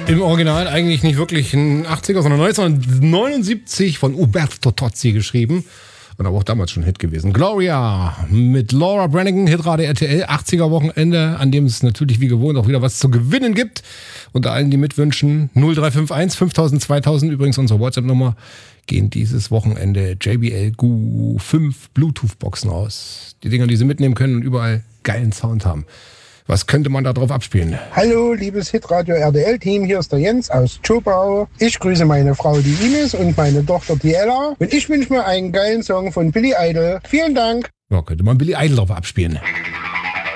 Im Original eigentlich nicht wirklich ein 80er, sondern 1979 von Umberto Tozzi geschrieben. Und aber auch damals schon ein Hit gewesen. Gloria mit Laura Branigan, Hitradio RTL, 80er-Wochenende, an dem es natürlich wie gewohnt auch wieder was zu gewinnen gibt. Unter allen, die mitwünschen, 0351 5000 2000, übrigens unsere WhatsApp-Nummer, gehen dieses Wochenende JBL GU 5 Bluetooth-Boxen aus. Die Dinger, die Sie mitnehmen können und überall geilen Sound haben. Was könnte man da drauf abspielen? Hallo, liebes Hitradio RTL-Team, hier ist der Jens aus Zschopau. Ich grüße meine Frau, die Ines, und meine Tochter, die Ella. Und ich wünsche mir einen geilen Song von Billy Idol. Vielen Dank. Ja, könnte man Billy Idol drauf abspielen.